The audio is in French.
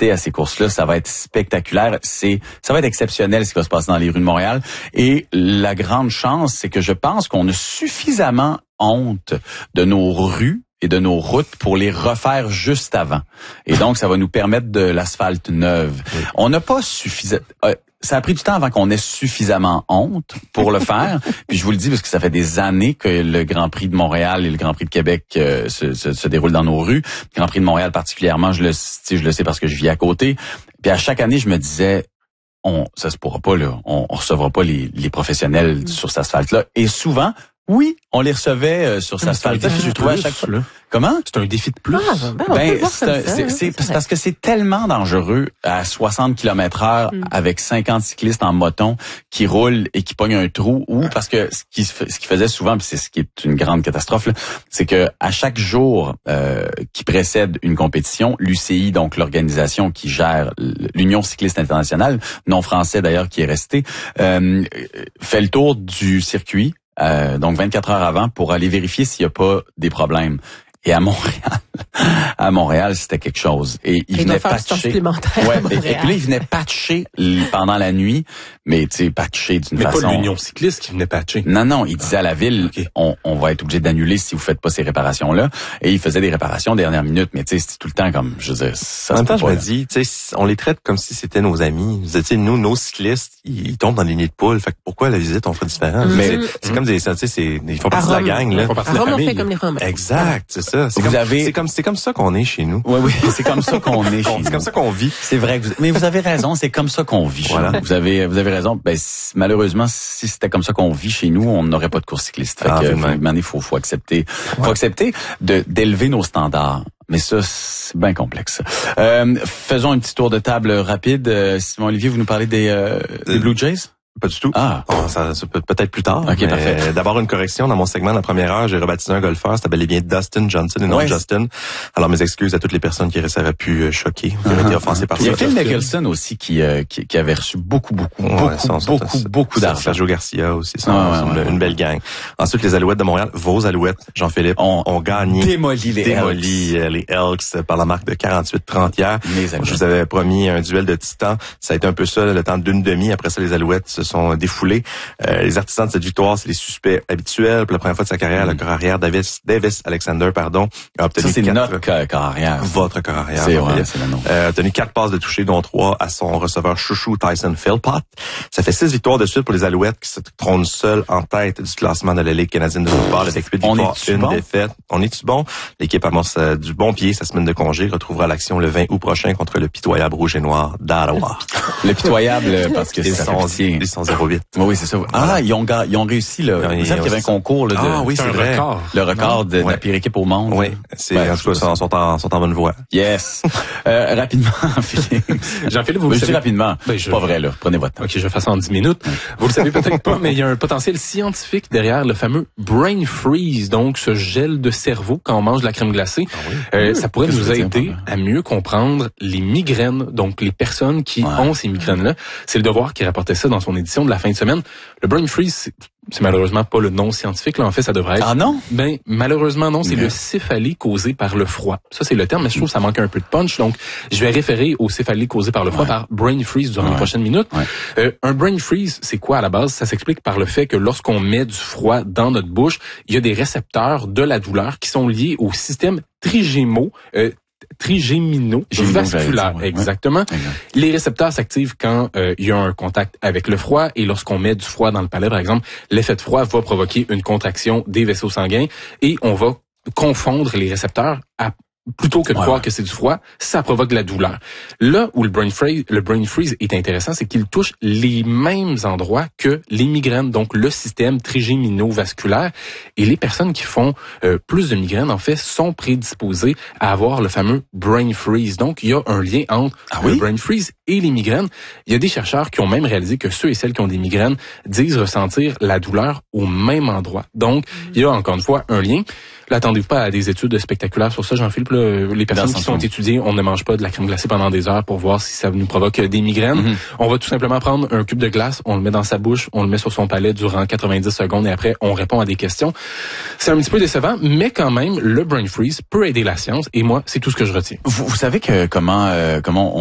assister à ces courses-là. Ça va être spectaculaire. Ça va être exceptionnel ce qui va se passer dans les rues de Montréal. Et la grande chance, c'est que je pense qu'on a suffisamment honte de nos rues et de nos routes pour les refaire juste avant. Et donc, ça va nous permettre de l'asphalte neuve. Oui. On n'a pas suffisamment... ça a pris du temps avant qu'on ait suffisamment honte pour le faire. Puis je vous le dis parce que ça fait des années que le Grand Prix de Montréal et le Grand Prix de Québec se déroulent dans nos rues. Le Grand Prix de Montréal particulièrement, je le sais parce que je vis à côté. Puis à chaque année, je me disais, ça se pourra pas là. On recevra pas les professionnels sur cet asphalte-là. Et souvent, oui, on les recevait sur cet asphalte-là. Puis je trouvais à chaque fois. Comment? C'est un défi de plus. C'est parce que c'est tellement dangereux à 60 km/h avec 50 cyclistes en moton qui roulent et qui pognent un trou, ou parce que ce qui faisait souvent, puis c'est ce qui est une grande catastrophe là, c'est que à chaque jour qui précède une compétition, l'UCI, donc l'organisation qui gère l'Union cycliste internationale, non français d'ailleurs qui est resté, fait le tour du circuit. Donc 24 heures avant pour aller vérifier s'il n'y a pas des problèmes. Et à Montréal, c'était quelque chose. Et il venait patcher. Ouais, et puis là, il venait patcher pendant la nuit, mais tu sais, patcher d'une façon. Mais pas l'Union cycliste qui venait patcher. Non, il disait à la ville, okay, on va être obligé d'annuler si vous faites pas ces réparations-là. Et il faisait des réparations dernière minute, mais tu sais, c'était tout le temps comme, je veux dire, ça. En même temps, je me dis, tu sais, on les traite comme si c'était nos amis. Tu sais, nous, nos cyclistes, ils tombent dans les nids de poules. Fait que pourquoi la visite, on ferait différent? Mais c'est comme des, tu sais, ils font partie de la gang, là. Ils font partie de la famille. On fait comme les Romains. Exact, c'est ça. C'est comme ça qu'on est chez nous. Oui, c'est comme ça qu'on est chez nous. C'est comme ça qu'on vit. C'est vrai. Mais vous avez raison, c'est comme ça qu'on vit. Voilà. Vous avez raison. Ben, malheureusement, si c'était comme ça qu'on vit chez nous, on n'aurait pas de course cycliste. Fait que, il faut accepter. Faut accepter d'élever nos standards. Mais ça, c'est bien complexe. Faisons un petit tour de table rapide. Simon Olivier, vous nous parlez des Blue Jays? Pas du tout. Ah. Ça peut peut-être plus tard. OK, parfait. D'abord, une correction. Dans mon segment de la première heure, j'ai rebaptisé un golfeur. C'était bel et bien Dustin Johnson et non Justin. Alors, mes excuses à toutes les personnes qui auraient pu choquer, qui auraient été offensées par ça. Il y a Phil Mickelson aussi qui avait reçu beaucoup d'argent. Sergio Garcia aussi. Une belle gang. Ensuite, les Alouettes de Montréal, vos Alouettes, Jean-Philippe, ont gagné. Démoli les Elks par la marque de 48-30 hier. Je vous avais promis un duel de titans. Ça a été un peu ça, le temps d'une demi. Après ça, les Alouettes se sont défoulés. Les artisans de cette victoire, c'est les suspects habituels. Pour la première fois de sa carrière, le corps arrière Davis Alexander, a obtenu ça, c'est notre corps arrière. Votre corps arrière. C'est le nom. A obtenu 4 passes de toucher, dont 3 à son receveur chouchou Tyson Philpott. Ça fait 6 victoires de suite pour les Alouettes qui se trônent seuls en tête du classement de la Ligue canadienne de football avec 8 victoires, une défaite. On est-tu bon? L'équipe amorce du bon pied sa semaine de congé, retrouvera l'action le 20 août prochain contre le pitoyable Rouge et Noir d'Ottawa. Le pitoyable parce que ils sont 0-8. Oui, c'est ça. Ah, ils ont réussi là. Vous savez qu'il y avait un concours là de oui, c'est vrai. Le record de la pire équipe au monde. Oui, en tout cas, sont en bonne voie. Yes. Rapidement, Philippe. Jean-Philippe, vous le savez rapidement. Pas vrai là. Prenez votre temps. OK, je vais faire ça en 10 minutes. Vous le savez peut-être pas, mais il y a un potentiel scientifique derrière le fameux brain freeze, donc ce gel de cerveau quand on mange de la crème glacée. Ça pourrait nous aider à mieux comprendre les migraines, donc les personnes qui ont ces migraines-là. C'est le Devoir qui rapportait ça dans son édition de la fin de semaine. Le brain freeze, c'est malheureusement pas le nom scientifique. Là, en fait, ça devrait être... Ah non? Ben, malheureusement, non. C'est le céphalie causé par le froid. Ça, c'est le terme, mais je trouve que ça manque un peu de punch. Donc, je vais référer au céphalie causé par le froid par brain freeze durant les prochaines minutes. Un brain freeze, c'est quoi à la base? Ça s'explique par le fait que lorsqu'on met du froid dans notre bouche, il y a des récepteurs de la douleur qui sont liés au système trigémino-vasculaire. Exactement. Les récepteurs s'activent quand il y a un contact avec le froid, et lorsqu'on met du froid dans le palais, par exemple, l'effet de froid va provoquer une contraction des vaisseaux sanguins, et on va confondre les récepteurs plutôt que de croire que c'est du froid, ça provoque de la douleur. Là où le brain freeze est intéressant, c'est qu'il touche les mêmes endroits que les migraines, donc le système trigémino-vasculaire. Et les personnes qui font plus de migraines, en fait, sont prédisposées à avoir le fameux brain freeze. Donc, il y a un lien entre le brain freeze et les migraines. Il y a des chercheurs qui ont même réalisé que ceux et celles qui ont des migraines disent ressentir la douleur au même endroit. Donc, il y a encore une fois un lien. Là, attendez-vous pas à des études spectaculaires sur ça, Jean-Philippe. Les personnes qui sont étudiées, on ne mange pas de la crème glacée pendant des heures pour voir si ça nous provoque des migraines. On va tout simplement prendre un cube de glace, on le met dans sa bouche, on le met sur son palais durant 90 secondes et après, on répond à des questions. C'est un petit peu décevant, mais quand même, le brain freeze peut aider la science et moi, c'est tout ce que je retiens. Vous savez que comment